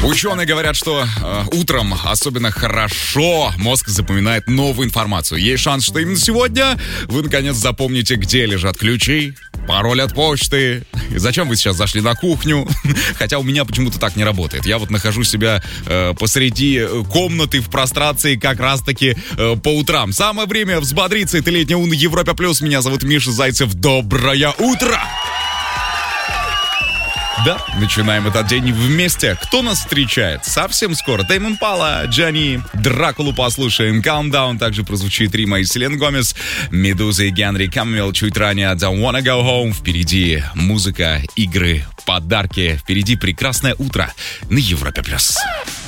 Ученые говорят, что утром особенно хорошо мозг запоминает новую информацию. Есть шанс, что именно сегодня вы наконец запомните, где лежат ключи, пароль от почты, и зачем вы сейчас зашли на кухню. Хотя у меня почему-то так не работает. Я вот нахожу себя посреди комнаты в прострации как раз-таки по утрам. Самое время взбодриться. Это летняя на Европе Плюс. Меня зовут Миша Зайцев. Доброе утро! Да, начинаем этот день вместе. Кто нас встречает? Совсем скоро Тейм Импала, Джани, Дракулу послушаем. Countdown также прозвучит Рима и Селена Гомес, Медуза и Генри Каммел чуть ранее. Don't Wanna Go Home. Впереди музыка, игры, подарки. Впереди прекрасное утро на Европе Плюс.